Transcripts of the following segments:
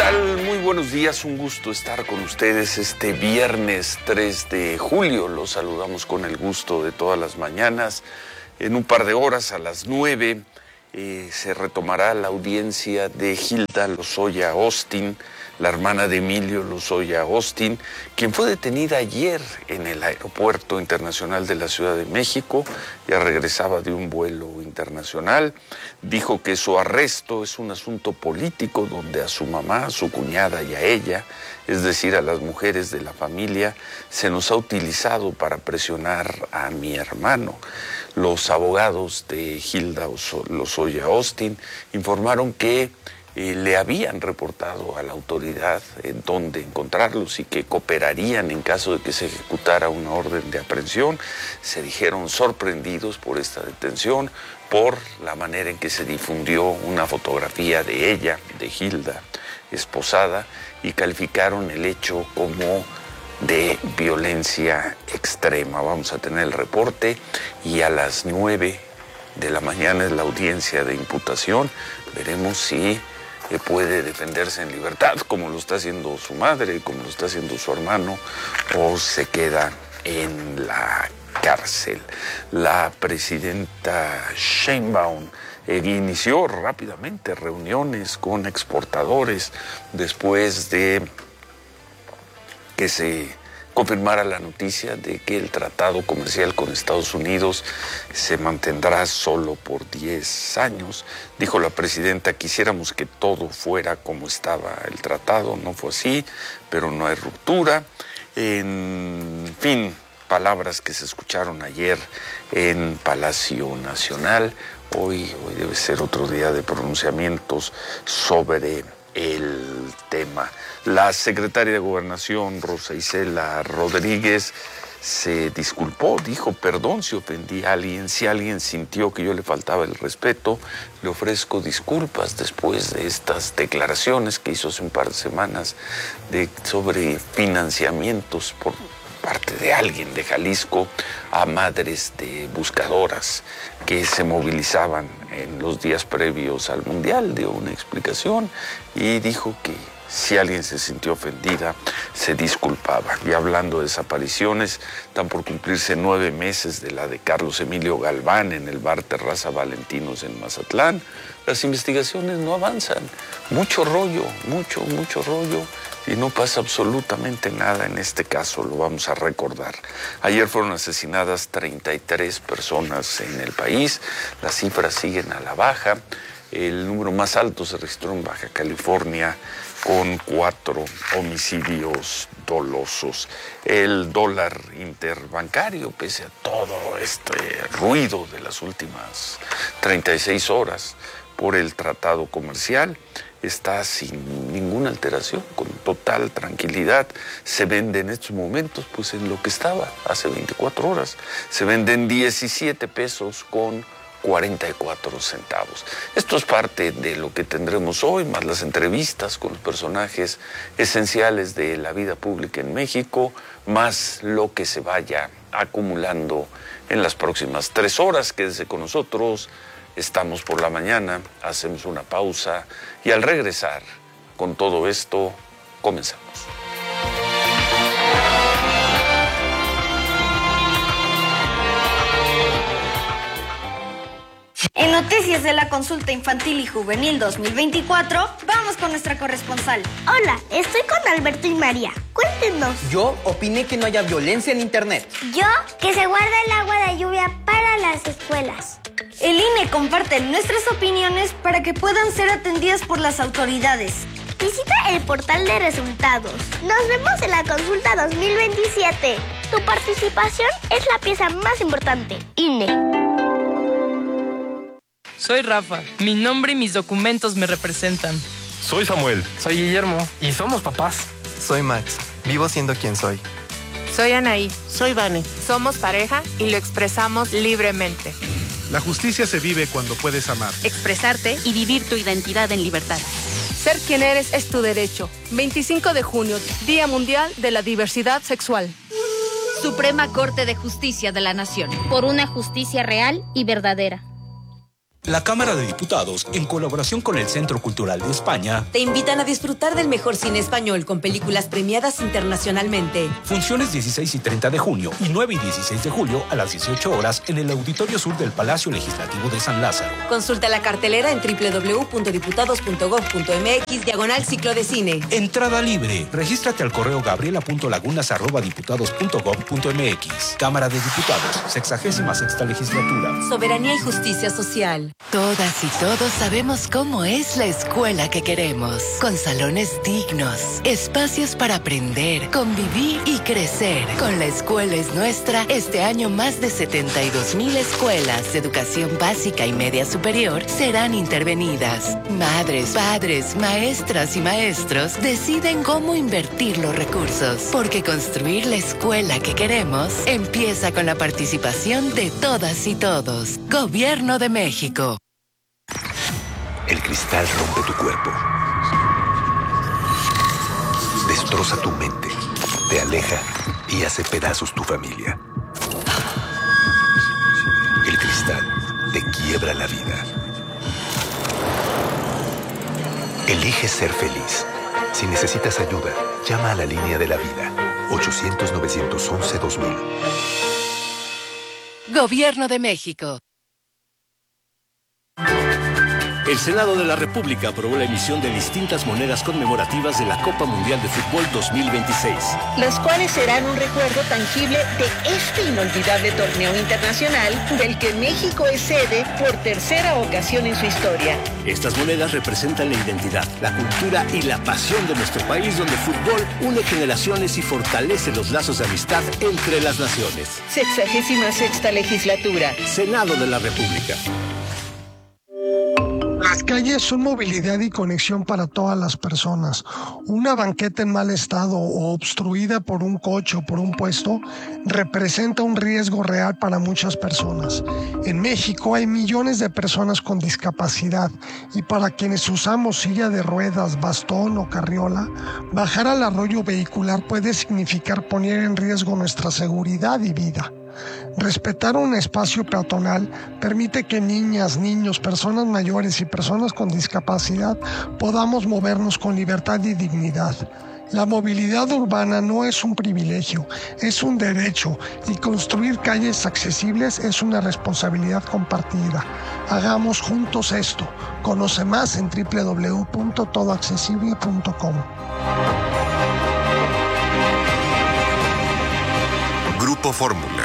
tal? Muy buenos días, un gusto estar con ustedes este viernes 3 de julio. Los saludamos con el gusto de todas las mañanas. En un par de horas, a las 9, se retomará la audiencia de Hilda Lozoya Austin, la hermana de Emilio Lozoya Austin, quien fue detenida ayer en el Aeropuerto Internacional de la Ciudad de México. Ya regresaba de un vuelo internacional. Dijo que su arresto es un asunto político donde a su mamá, a su cuñada y a ella, es decir, a las mujeres de la familia, se nos ha utilizado para presionar a mi hermano. Los abogados de Hilda Lozoya Austin informaron que le habían reportado a la autoridad en dónde encontrarlos y que cooperarían en caso de que se ejecutara una orden de aprehensión. Se dijeron sorprendidos por esta detención, por la manera en que se difundió una fotografía de ella, de Hilda, esposada, y calificaron el hecho como de violencia extrema. Vamos a tener el reporte y a las 9 de la mañana es la audiencia de imputación. Veremos si puede defenderse en libertad, como lo está haciendo su madre, como lo está haciendo su hermano, o se queda en la cárcel. La presidenta Sheinbaum inició rápidamente reuniones con exportadores después de que se confirmara la noticia de que el tratado comercial con Estados Unidos se mantendrá solo por 10 años. Dijo la presidenta, quisiéramos que todo fuera como estaba el tratado, no fue así, pero no hay ruptura. En fin, palabras que se escucharon ayer en Palacio Nacional. Hoy debe ser otro día de pronunciamientos sobre el tema. La secretaria de Gobernación, Rosa Isela Rodríguez, se disculpó, dijo, perdón si ofendí a alguien, si alguien sintió que yo le faltaba el respeto, le ofrezco disculpas después de estas declaraciones que hizo hace un par de semanas sobre financiamientos por parte de alguien de Jalisco a madres de buscadoras que se movilizaban en los días previos al Mundial. Dio una explicación y dijo que si alguien se sintió ofendida, se disculpaba. Y hablando de desapariciones, están por cumplirse 9 meses de la de Carlos Emilio Galván en el bar Terraza Valentinos en Mazatlán. Las investigaciones no avanzan. Mucho rollo, mucho rollo. Y no pasa absolutamente nada en este caso, lo vamos a recordar. Ayer fueron asesinadas 33 personas en el país. Las cifras siguen a la baja. El número más alto se registró en Baja California con 4 homicidios dolosos. El dólar interbancario, pese a todo este ruido de las últimas 36 horas por el tratado comercial, está sin ninguna alteración, con total tranquilidad. Se vende en estos momentos, pues en lo que estaba hace 24 horas. Se venden 17 pesos con 44 centavos. Esto es parte de lo que tendremos hoy, más las entrevistas con los personajes esenciales de la vida pública en México, más lo que se vaya acumulando en las próximas 3 horas. Quédese con nosotros. Estamos por la mañana, hacemos una pausa y al regresar con todo esto, comenzamos. En noticias de la Consulta Infantil y Juvenil 2024, vamos con nuestra corresponsal. Hola, estoy con Alberto y María. Cuéntenos. Yo opiné que no haya violencia en internet. Yo, que se guarda el agua de lluvia para las escuelas. El INE comparte nuestras opiniones para que puedan ser atendidas por las autoridades. Visita el portal de resultados. Nos vemos en la Consulta 2027. Tu participación es la pieza más importante. INE. Soy Rafa. Mi nombre y mis documentos me representan. Soy Samuel. Soy Guillermo. Y somos papás. Soy Max. Vivo siendo quien soy. Soy Anaí. Soy Vane. Somos pareja y lo expresamos libremente. La justicia se vive cuando puedes amar, expresarte y vivir tu identidad en libertad. Ser quien eres es tu derecho. 25 de junio, Día Mundial de la Diversidad Sexual. Suprema Corte de Justicia de la Nación. Por una justicia real y verdadera. La Cámara de Diputados, en colaboración con el Centro Cultural de España, te invitan a disfrutar del mejor cine español con películas premiadas internacionalmente. Funciones 16 y 30 de junio y 9 y 16 de julio a las 18 horas en el Auditorio Sur del Palacio Legislativo de San Lázaro. Consulta la cartelera en www.diputados.gov.mx/ciclo de cine. Entrada libre. Regístrate al correo gabriela.lagunas@diputados.gov.mx. Cámara de Diputados, 66ª legislatura. Soberanía y justicia social. Todas y todos sabemos cómo es la escuela que queremos, con salones dignos, espacios para aprender, convivir y crecer. Con La Escuela es Nuestra, este año más de 72,000 escuelas de educación básica y media superior serán intervenidas. Madres, padres, maestras y maestros deciden cómo invertir los recursos, porque construir la escuela que queremos empieza con la participación de todas y todos. Gobierno de México. El cristal rompe tu cuerpo, destroza tu mente, te aleja y hace pedazos tu familia. El cristal te quiebra la vida. Elige ser feliz. Si necesitas ayuda, llama a la línea de la vida, 800-911-2000. Gobierno de México. El Senado de la República aprobó la emisión de distintas monedas conmemorativas de la Copa Mundial de Fútbol 2026. Las cuales serán un recuerdo tangible de este inolvidable torneo internacional del que México es sede por tercera ocasión en su historia. Estas monedas representan la identidad, la cultura y la pasión de nuestro país, donde el fútbol une generaciones y fortalece los lazos de amistad entre las naciones. 66ª legislatura. Senado de la República. Las calles son movilidad y conexión para todas las personas. Una banqueta en mal estado o obstruida por un coche o por un puesto representa un riesgo real para muchas personas. En México hay millones de personas con discapacidad y para quienes usamos silla de ruedas, bastón o carriola, bajar al arroyo vehicular puede significar poner en riesgo nuestra seguridad y vida. Respetar un espacio peatonal permite que niñas, niños, personas mayores y personas con discapacidad podamos movernos con libertad y dignidad. La movilidad urbana no es un privilegio, es un derecho y construir calles accesibles es una responsabilidad compartida. Hagamos juntos esto. Conoce más en www.todoaccesible.com. Grupo Fórmula.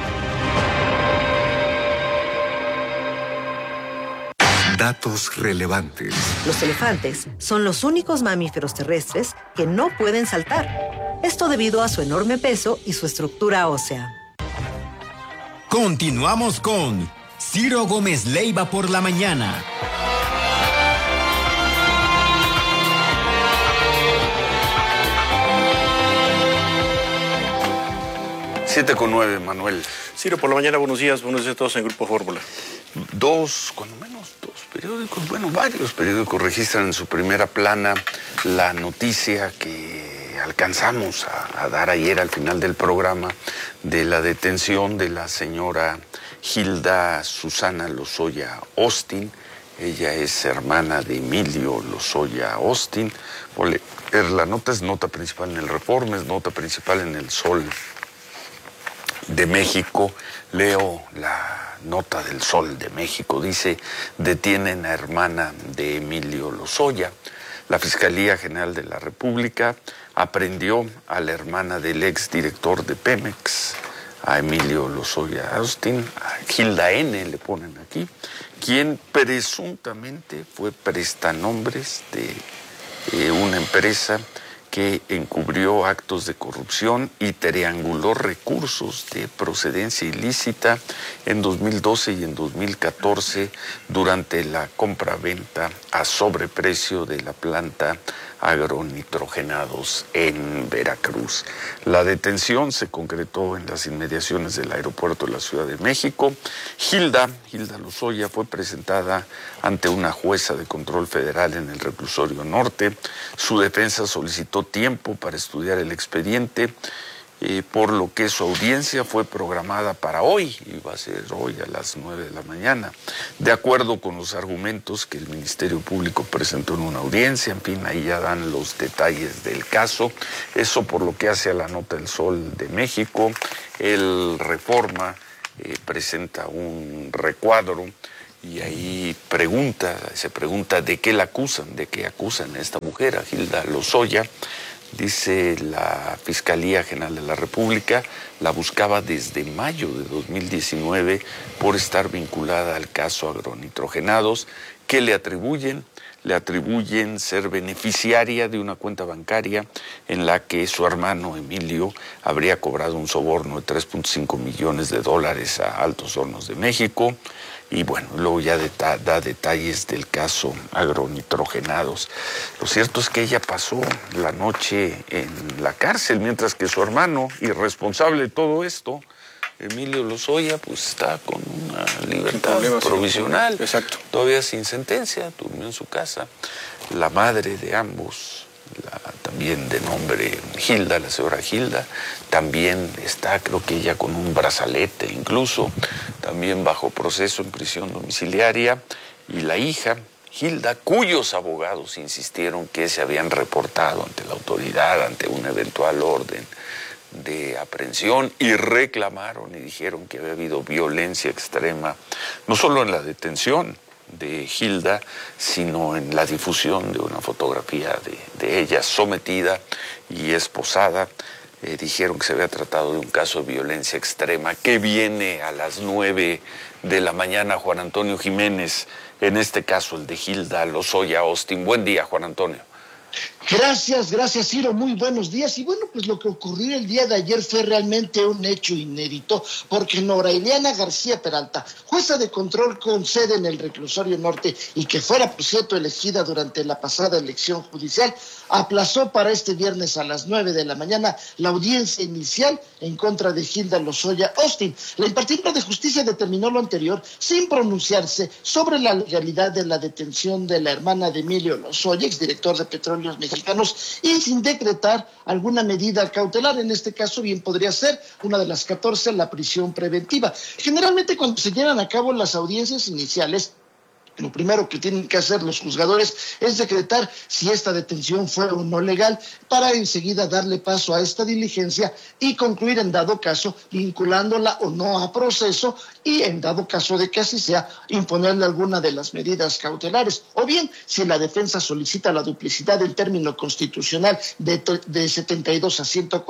Datos relevantes. Los elefantes son los únicos mamíferos terrestres que no pueden saltar. Esto debido a su enorme peso y su estructura ósea. Continuamos con Ciro Gómez Leiva por la mañana. 7:09, Manuel. Ciro, por la mañana, buenos días a todos en Grupo Fórmula. Cuando menos dos periódicos, varios periódicos registran en su primera plana la noticia que alcanzamos a dar ayer al final del programa de la detención de la señora Hilda Susana Lozoya Austin. Ella es hermana de Emilio Lozoya Austin. La nota es nota principal en el Reforma, es nota principal en el Sol de México. Leo la nota del Sol de México. Dice: detienen a hermana de Emilio Lozoya. La Fiscalía General de la República aprehendió a la hermana del exdirector de Pemex, a Emilio Lozoya Austin, a Hilda N. le ponen aquí, quien presuntamente fue prestanombres de una empresa que encubrió actos de corrupción y trianguló recursos de procedencia ilícita en 2012 y en 2014 durante la compra-venta a sobreprecio de la planta agronitrogenados en Veracruz. La detención se concretó en las inmediaciones del aeropuerto de la Ciudad de México. Hilda Lozoya fue presentada ante una jueza de control federal en el reclusorio norte. Su defensa solicitó tiempo para estudiar el expediente por lo que su audiencia fue programada para hoy, y va a ser hoy a las 9 de la mañana, de acuerdo con los argumentos que el Ministerio Público presentó en una audiencia. En fin, ahí ya dan los detalles del caso. Eso por lo que hace a la nota El Sol de México. El Reforma presenta un recuadro y ahí se pregunta de qué la acusan, de qué acusan a esta mujer, a Hilda Lozoya. Dice la Fiscalía General de la República, la buscaba desde mayo de 2019 por estar vinculada al caso agronitrogenados, que le atribuyen ser beneficiaria de una cuenta bancaria en la que su hermano Emilio habría cobrado un soborno de $3.5 millones a Altos Hornos de México. Y bueno, luego ya da detalles del caso agronitrogenados. Lo cierto es que ella pasó la noche en la cárcel, mientras que su hermano, irresponsable de todo esto, Emilio Lozoya, pues está con una libertad provisional. Exacto. Todavía sin sentencia, durmió en su casa. La madre de ambos, también de nombre Hilda, la señora Hilda, también está, creo que ella con un brazalete incluso, también bajo proceso en prisión domiciliaria. Y la hija, Hilda, cuyos abogados insistieron que se habían reportado ante la autoridad, ante una eventual orden de aprehensión, y reclamaron y dijeron que había habido violencia extrema, no solo en la detención de Hilda, sino en la difusión de una fotografía de ella sometida y esposada. Dijeron que se había tratado de un caso de violencia extrema que viene a las 9 de la mañana. Juan Antonio Jiménez, en este caso el de Hilda Lozoya Austin. Buen día, Juan Antonio. Gracias, Ciro, muy buenos días. Y bueno, pues lo que ocurrió el día de ayer fue realmente un hecho inédito, porque Nora Ileana García Peralta, jueza de control con sede en el Reclusorio Norte y que fuera, por cierto, elegida durante la pasada elección judicial, aplazó para este viernes a las 9 de la mañana la audiencia inicial en contra de Hilda Lozoya Austin. La impartidora de justicia determinó lo anterior sin pronunciarse sobre la legalidad de la detención de la hermana de Emilio Lozoya, exdirector de Petróleos Mexicanos, y sin decretar alguna medida cautelar. En este caso bien podría ser una de las 14, la prisión preventiva. Generalmente cuando se llevan a cabo las audiencias iniciales, lo primero que tienen que hacer los juzgadores es decretar si esta detención fue o no legal, para enseguida darle paso a esta diligencia y concluir en dado caso vinculándola o no a proceso, y en dado caso de que así sea, imponerle alguna de las medidas cautelares. O bien, si la defensa solicita la duplicidad del término constitucional de 72 a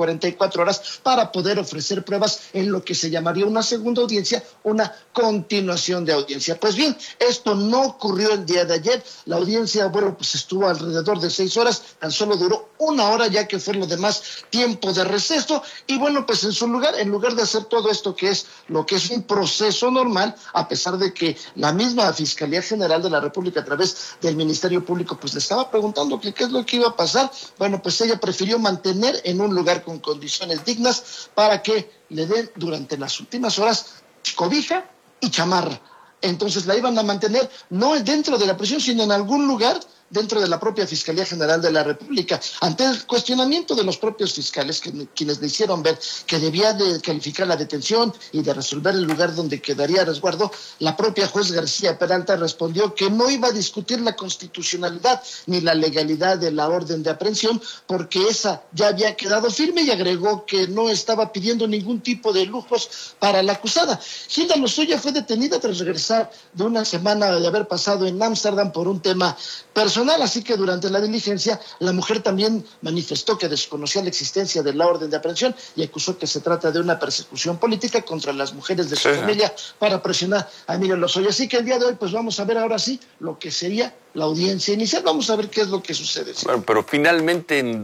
144 horas para poder ofrecer pruebas en lo que se llamaría una segunda audiencia, una continuación de audiencia. Pues bien, esto no ocurrió el día de ayer. La audiencia, bueno, pues estuvo alrededor de 6 horas, tan solo duró 1 hora, ya que fue lo demás tiempo de receso. Y bueno, pues en lugar de hacer todo esto que es lo que es un proceso normal, a pesar de que la misma Fiscalía General de la República, a través del Ministerio Público, pues le estaba preguntando que qué es lo que iba a pasar, bueno, pues ella prefirió mantener en un lugar con condiciones dignas para que le den durante las últimas horas cobija y chamarra. Entonces la iban a mantener no dentro de la prisión, sino en algún lugar dentro de la propia Fiscalía General de la República. Ante el cuestionamiento de los propios fiscales, quienes le hicieron ver que debía de calificar la detención y de resolver el lugar donde quedaría a resguardo, la propia juez García Peralta respondió que no iba a discutir la constitucionalidad ni la legalidad de la orden de aprehensión, porque esa ya había quedado firme, y agregó que no estaba pidiendo ningún tipo de lujos para la acusada. Hilda Lozoya fue detenida tras regresar de una semana de haber pasado en Ámsterdam por un tema personal, así que durante la diligencia la mujer también manifestó que desconocía la existencia de la orden de aprehensión y acusó que se trata de una persecución política contra las mujeres de su familia para presionar a Emilio Lozoya. Así que el día de hoy pues vamos a ver ahora sí lo que sería la audiencia inicial. Vamos a ver qué es lo que sucede. Bueno, pero finalmente ¿en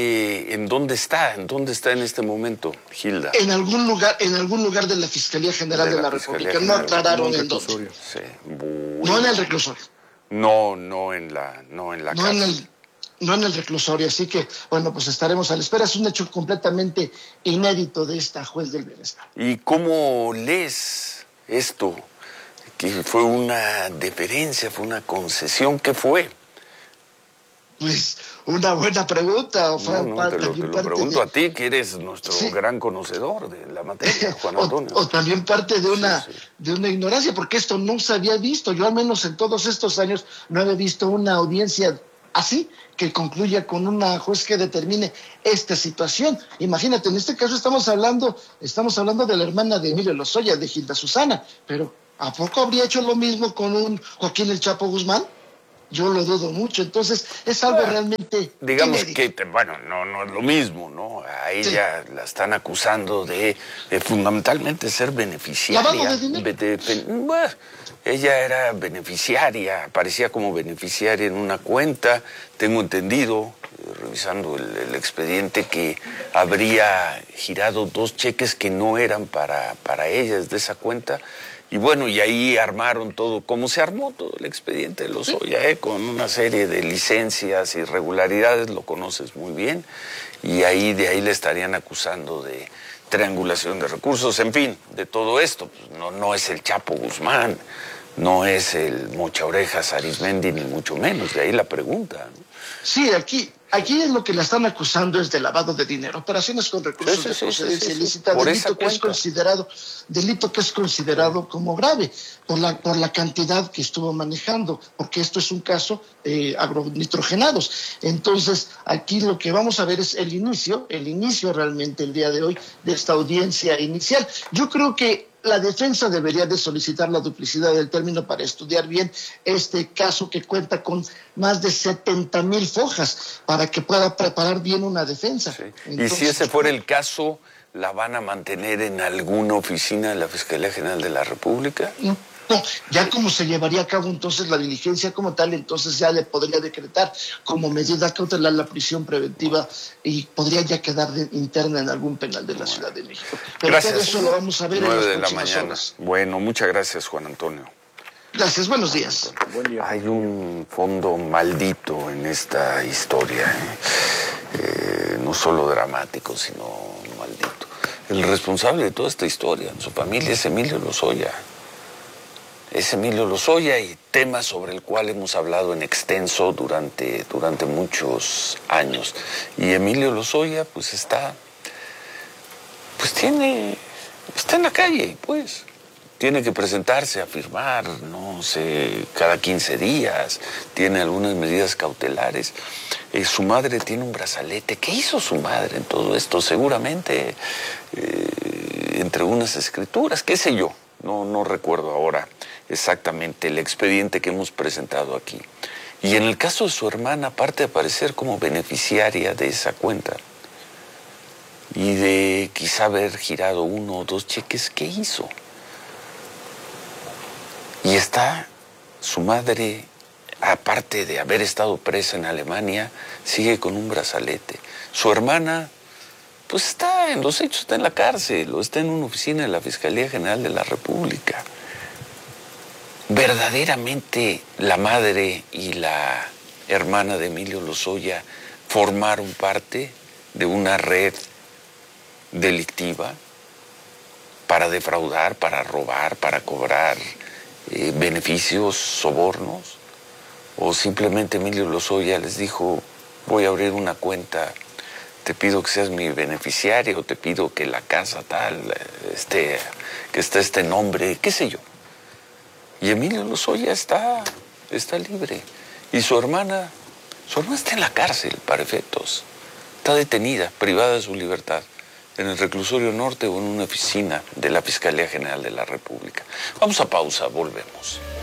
dónde está en este momento Hilda? En algún lugar de la Fiscalía General de la República. No aclararon en dónde. Sí. No en el reclusorio. No en la cárcel. No en el reclusorio, así que, bueno, pues estaremos a la espera. Es un hecho completamente inédito de esta juez del bienestar. ¿Y cómo lees esto? ¿Que fue una deferencia, fue una concesión? ¿Qué fue? Pues una buena pregunta. O te lo pregunto a ti, que eres nuestro gran conocedor de la materia, Juan Antonio. O también parte de una ignorancia, porque esto no se había visto. Yo al menos en todos estos años no había visto una audiencia así, que concluya con una juez que determine esta situación. Imagínate, en este caso estamos hablando de la hermana de Emilio Lozoya, de Gilda Susana, pero ¿a poco habría hecho lo mismo con un Joaquín El Chapo Guzmán? Yo lo dudo mucho. Entonces es algo realmente digamos inédito. que no es lo mismo, ¿no? A ella la están acusando de fundamentalmente ser beneficiaria. ¿Lavado de dinero? Ella era beneficiaria, aparecía como beneficiaria en una cuenta. Tengo entendido, revisando el expediente, que habría girado 2 cheques que no eran para ella desde esa cuenta. Y bueno, y ahí armaron todo, como se armó todo el expediente de Lozoya, con una serie de licencias, irregularidades, lo conoces muy bien, y de ahí le estarían acusando de triangulación de recursos, en fin, de todo esto. Pues no es el Chapo Guzmán, no es el Mocha Orejas Arizmendi, ni mucho menos, de ahí la pregunta, ¿no? Sí, aquí es lo que la están acusando, es de lavado de dinero, operaciones con recursos de procedencia ilícita, delito que es considerado como grave por la cantidad que estuvo manejando, porque esto es un caso agronitrogenados. Entonces, aquí lo que vamos a ver es el inicio realmente el día de hoy de esta audiencia inicial. Yo creo que la defensa debería de solicitar la duplicidad del término para estudiar bien este caso, que cuenta con más de 70,000 fojas, para que pueda preparar bien una defensa. Sí. Entonces, y si ese fuera el caso, ¿la van a mantener en alguna oficina de la Fiscalía General de la República? No, ya como se llevaría a cabo entonces la diligencia como tal, entonces ya le podría decretar como medida cautelar la prisión preventiva y podría ya quedar interna en algún penal de la Ciudad de México. Pero gracias. Todo eso lo vamos a ver 9 en las de la próximas mañana. horas. Bueno, muchas gracias, Juan Antonio. Gracias, buenos días. Hay un fondo maldito en esta historia, no solo dramático, sino maldito. El responsable de toda esta historia, su familia, es Emilio Lozoya. Es Emilio Lozoya, y tema sobre el cual hemos hablado en extenso durante muchos años. Y Emilio Lozoya, pues está en la calle, pues. Tiene que presentarse a firmar, no sé, cada 15 días, tiene algunas medidas cautelares. Su madre tiene un brazalete. ¿Qué hizo su madre en todo esto? Seguramente entre unas escrituras, qué sé yo, no recuerdo ahora exactamente el expediente que hemos presentado aquí. Y en el caso de su hermana, aparte de aparecer como beneficiaria de esa cuenta y de quizá haber girado 1 o 2 cheques, ¿qué hizo? Y está su madre, aparte de haber estado presa en Alemania, sigue con un brazalete. Su hermana, pues está en los hechos, está en la cárcel, o está en una oficina de la Fiscalía General de la República. Verdaderamente la madre y la hermana de Emilio Lozoya formaron parte de una red delictiva para defraudar, para robar, para cobrar beneficios, sobornos, o simplemente Emilio Lozoya les dijo: voy a abrir una cuenta, te pido que seas mi beneficiario, te pido que la casa tal, que esté este nombre, qué sé yo. Y Emilio Lozoya está libre. Y su hermana está en la cárcel para efectos. Está detenida, privada de su libertad, en el reclusorio norte o en una oficina de la Fiscalía General de la República. Vamos a pausa, volvemos.